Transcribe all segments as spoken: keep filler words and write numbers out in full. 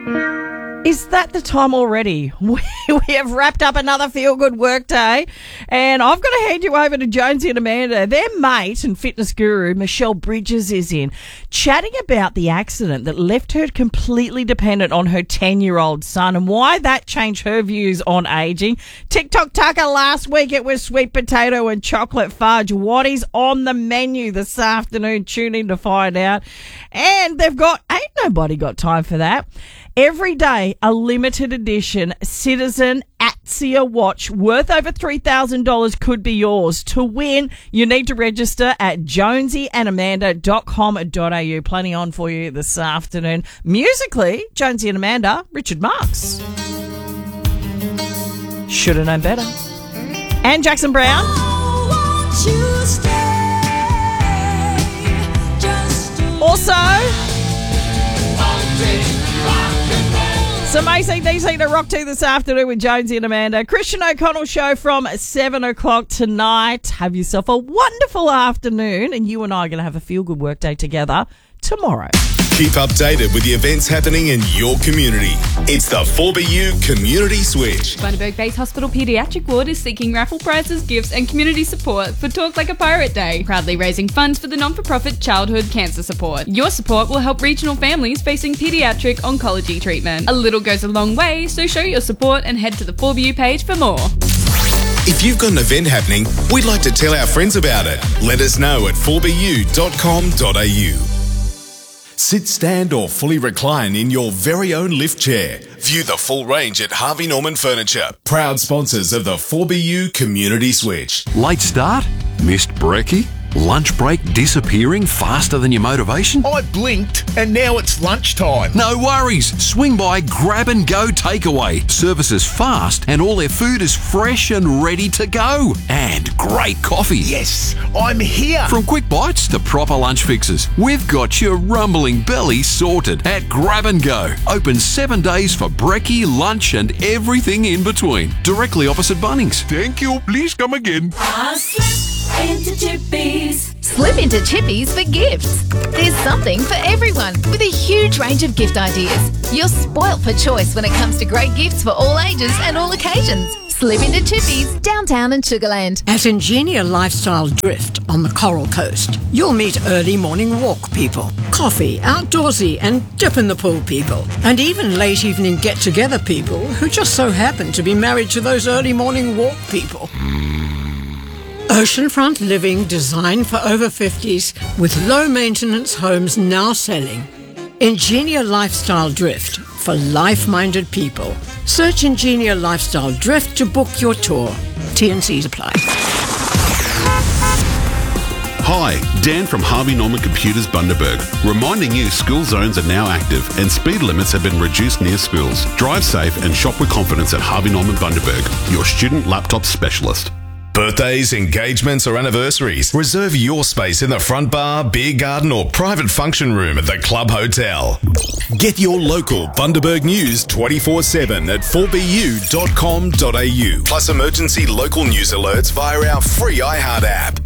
Is that the time already? We, we have wrapped up another feel-good work day, and I've got to hand you over to Jonesy and Amanda. Their mate and fitness guru, Michelle Bridges, is in, chatting about the accident that left her completely dependent on her ten-year-old son and why that changed her views on ageing. TikTok Tucker last week, it was sweet potato and chocolate fudge. What is on the menu this afternoon? Tune in to find out. And they've got, ain't nobody got time for that. Every day, a limited edition Citizen Atzia watch worth over three thousand dollars could be yours. To win, you need to register at jonesy and amanda dot com dot a u. Plenty on for you this afternoon. Musically, Jonesy and Amanda, Richard Marx. Should have known better. And Jackson Brown. Also, some A C D C to rock to this afternoon with Jonesy and Amanda. Christian O'Connell show from seven o'clock tonight. Have yourself a wonderful afternoon, and you and I are going to have a feel-good work day together tomorrow. Keep updated with the events happening in your community. It's the four B U Community Switch. Bundaberg Base Hospital Paediatric Ward is seeking raffle prizes, gifts and community support for Talk Like a Pirate Day, proudly raising funds for the non-for-profit Childhood Cancer Support. Your support will help regional families facing paediatric oncology treatment. A little goes a long way, so show your support and head to the four B U page for more. If you've got an event happening, we'd like to tell our friends about it. Let us know at four b u dot com dot a u. Sit, stand or fully recline in your very own lift chair. View the full range at Harvey Norman Furniture. Proud sponsors of the four B U Community Switch. Late start? Missed brekkie? Lunch break disappearing faster than your motivation? I blinked and now it's lunchtime. No worries. Swing by Grab and Go Takeaway. Service is fast and all their food is fresh and ready to go. And great coffee. Yes, I'm here. From quick bites to proper lunch fixes, we've got your rumbling belly sorted at Grab and Go. Open seven days for brekkie, lunch and everything in between. Directly opposite Bunnings. Thank you. Please come again. Into Chippies. Slip into Chippies for gifts. There's something for everyone with a huge range of gift ideas. You're spoilt for choice when it comes to great gifts for all ages and all occasions. Slip into Chippies, downtown and Sugarland. At Ingenia Lifestyle Drift on the Coral Coast, you'll meet early morning walk people, coffee, outdoorsy and dip in the pool people, and even late evening get-together people who just so happen to be married to those early morning walk people. Oceanfront living designed for over fifties with low maintenance homes now selling. Ingenia Lifestyle Drift for life-minded people. Search Ingenia Lifestyle Drift to book your tour. T and C's apply. Hi, Dan from Harvey Norman Computers Bundaberg, reminding you school zones are now active and speed limits have been reduced near schools. Drive safe and shop with confidence at Harvey Norman Bundaberg, your student laptop specialist. Birthdays, engagements or anniversaries. Reserve your space in the front bar, beer garden or private function room at the Club Hotel. Get your local Bundaberg news twenty-four seven at four b u dot com dot a u. Plus emergency local news alerts via our free iHeart app.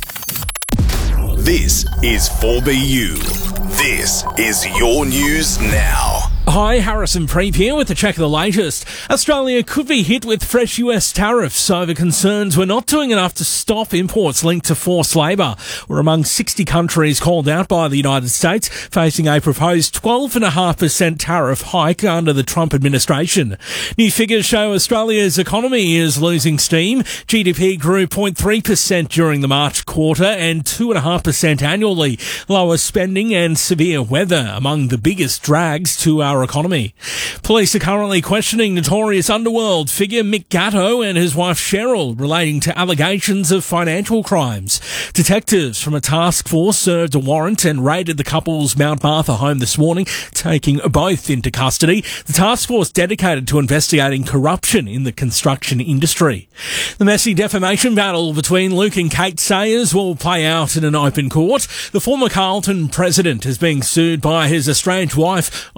This is four B U. This is your news now. Hi, Harrison Preep here with a check of the latest. Australia could be hit with fresh U S tariffs over concerns we're not doing enough to stop imports linked to forced labour. We're among sixty countries called out by the United States, facing a proposed twelve point five percent tariff hike under the Trump administration. New figures show Australia's economy is losing steam. G D P grew zero point three percent during the March quarter and two point five percent annually. Lower spending and severe weather among the biggest drags to our economy. Police are currently questioning notorious underworld figure Mick Gatto and his wife Cheryl relating to allegations of financial crimes. Detectives from a task force served a warrant and raided the couple's Mount Martha home this morning, taking both into custody. The task force dedicated to investigating corruption in the construction industry. The messy defamation battle between Luke and Kate Sayers will play out in an open court. The former Carlton president is being sued by his estranged wife over a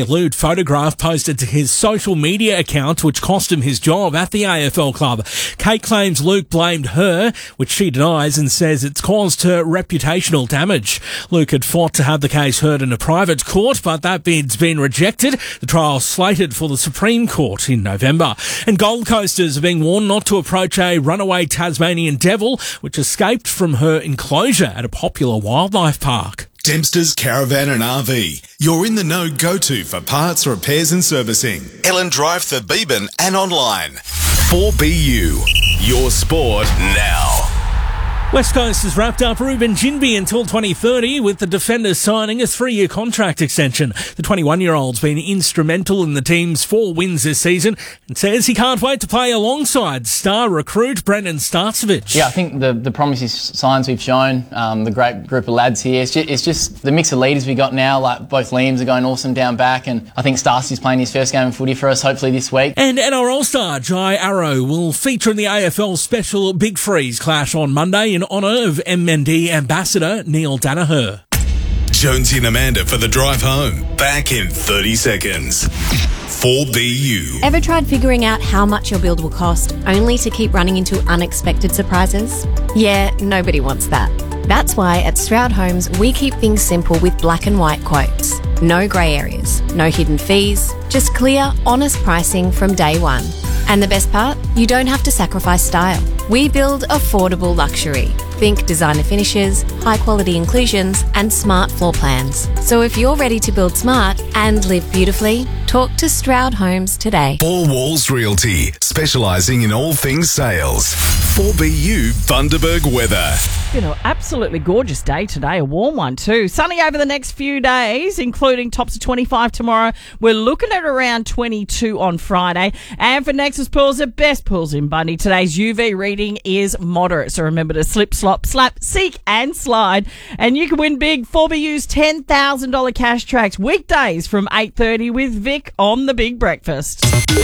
lewd photograph posted to his social media account, which cost him his job at the A F L club. Kate claims Luke blamed her, which she denies, and says it's caused her reputational damage. Luke had fought to have the case heard in a private court, but that bid's been rejected. The trial slated for the Supreme Court in November. And Gold Coasters are being warned not to approach a runaway Tasmanian devil, which escaped from her enclosure at a popular wildlife park. Dempster's Caravan and R V. You're in the know go-to for parts, repairs and servicing. Ellen Drive, Thebeeben and online. four B U. Your sport now. West Coast has wrapped up Ruben Jinby until twenty thirty, with the defender signing a three-year contract extension. The twenty-one-year-old's been instrumental in the team's four wins this season and says he can't wait to play alongside star recruit Brendan Starcevich. Yeah, I think the, the promising signs we've shown, um, the great group of lads here, it's just, it's just the mix of leaders we got now. Like both Liams are going awesome down back, and I think Starcy's playing his first game of footy for us, hopefully this week. And N R L star Jai Arrow will feature in the A F L special Big Freeze clash on Monday in honour of M N D ambassador Neil Danaher. Jonesy and Amanda for the drive home. Back in thirty seconds. four B U. Ever tried figuring out how much your build will cost, only to keep running into unexpected surprises? Yeah, nobody wants that. That's why at Stroud Homes, we keep things simple with black and white quotes. No grey areas, no hidden fees, just clear, honest pricing from day one. And the best part? You don't have to sacrifice style. We build affordable luxury. Think designer finishes, high quality inclusions, and smart floor plans. So if you're ready to build smart and live beautifully, talk to Stroud Homes today. Four Walls Realty, specialising in all things sales. four B U Bundaberg weather. You know, absolutely gorgeous day today, a warm one too. Sunny over the next few days, including tops of twenty-five tomorrow. We're looking at around twenty-two on Friday. And for Nexus Pools, the best pools in Bundy, today's U V reading is moderate. So remember to slip, slop, slap, seek and slide. And you can win big. four B U's ten thousand dollars cash tracks weekdays from eight thirty with Vic on The Big Breakfast.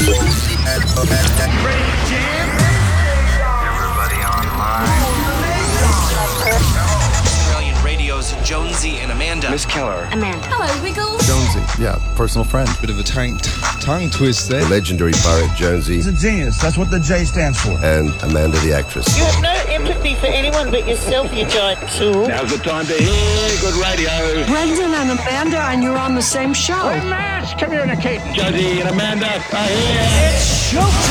Jonesy and Amanda. Miss Keller. Amanda. Hello, Wiggles. Jonesy, yeah, personal friend. Bit of a tongue, tongue twist there. The legendary pirate Jonesy. He's a genius. That's what the J stands for. And Amanda the actress. You have no empathy for anyone but yourself, you giant tool. Now's the time to hear good radio. Brendan and Amanda, and you're on the same show. We're mass communicating. Jonesy and Amanda are here. It's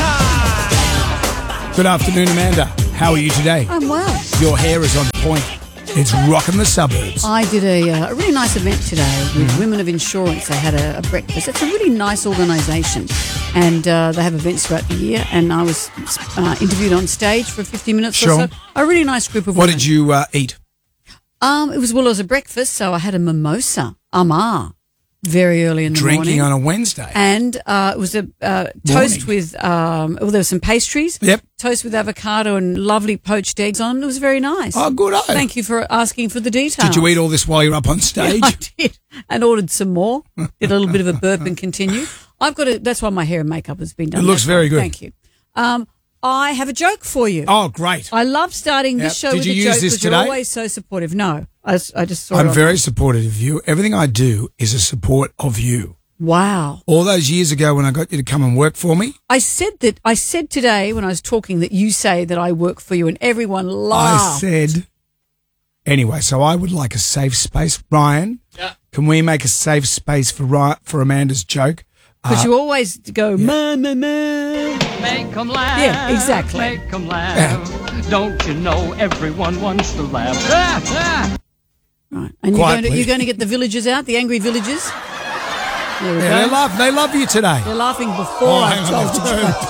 showtime. Good afternoon, Amanda. How are you today? I'm well. Your hair is on point. It's rocking the suburbs. I did a, uh, a really nice event today with mm. Women of Insurance. They had a, a breakfast. It's a really nice organisation, and uh, they have events throughout the year. And I was uh, interviewed on stage for fifty minutes sure. or so. A really nice group of what women. What did you uh, eat? Um, it was well, it was a breakfast, so I had a mimosa, amar, very early in the Drinking morning. on a Wednesday. And uh, it was a uh, toast morning. with, um, well, there were some pastries. Yep. Toast with avocado and lovely poached eggs on them. It was very nice. Oh, good. Oh. Thank you for asking for the details. Did you eat all this while you're up on stage? Yeah, I did. And ordered some more. Did a little bit of a burp and continued. I've got a, that's why my hair and makeup has been done. It looks that's very right. good. Thank you. Um, I have a joke for you. Oh, great. I love starting yep. this show Did with you a use joke this because today? you're always so supportive. No, I, I just saw I'm it very online. supportive of you. Everything I do is a support of you. Wow. All those years ago when I got you to come and work for me. I said that, I said today when I was talking that you say that I work for you and everyone laughed. I said, anyway, so I would like a safe space. Ryan, yeah. Can we make a safe space for Ryan, for Amanda's joke? Because uh, you always go, yeah. ma, ma, ma. Make them laugh. Yeah, exactly. Make them laugh. Yeah. Don't you know everyone wants to laugh? Ah, ah. Right. And you're going, to, you're going to get the villagers out, the angry villagers? There we yeah, go. they love, they love you today. They're laughing before oh, I told you.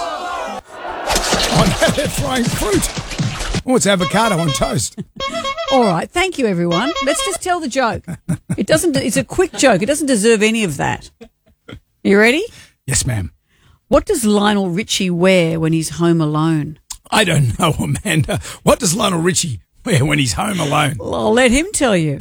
Oh, no, they're throwing fruit. Oh, it's avocado on toast. All right. Thank you, everyone. Let's just tell the joke. It doesn't. It's a quick joke. It doesn't deserve any of that. You ready? Yes, ma'am. What does Lionel Richie wear when he's home alone? I don't know, Amanda. What does Lionel Richie wear when he's home alone? Well, I'll let him tell you.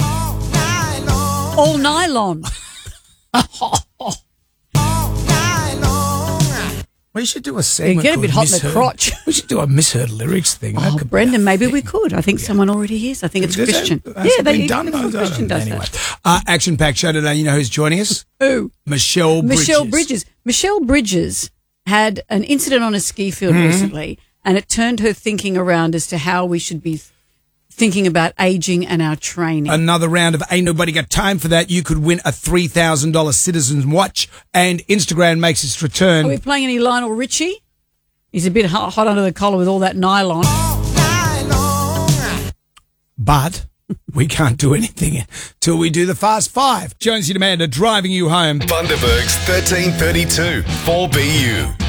All nylon. We should do a segment. get a bit called hot in the Misheard. crotch. We should do a misheard lyrics thing. That Oh, could be Brendan, a maybe thing. we could. I think someone already is. I think it's Does it? Christian. Has yeah, it they been done? that's what I don't Christian know. does Anyway, that. uh, action-packed show today. You know who's joining us? Who? Michelle Bridges. Michelle Bridges. Michelle Bridges had an incident on a ski field Mhm. recently, and it turned her thinking around as to how we should be thinking about aging and our training. Another round of Ain't Nobody Got Time for That. You could win a three thousand dollars Citizens Watch, and Instagram makes its return. Are we playing any Lionel Richie? He's a bit hot, hot under the collar with all that nylon. But we can't do anything till we do the Fast Five. Jonesy and Amanda driving you home. Bundaberg's thirteen thirty-two four B U.